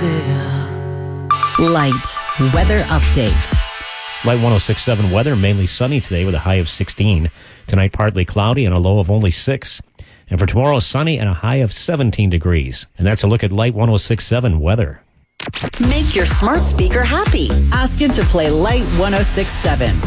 Light weather update. Light 106.7 weather, mainly sunny today with a high of 16. Tonight, partly cloudy and a low of only 6. And for tomorrow, sunny and a high of 17 degrees. And that's a look at Light 106.7 weather. Make your smart speaker happy. Ask it to play Light 106.7.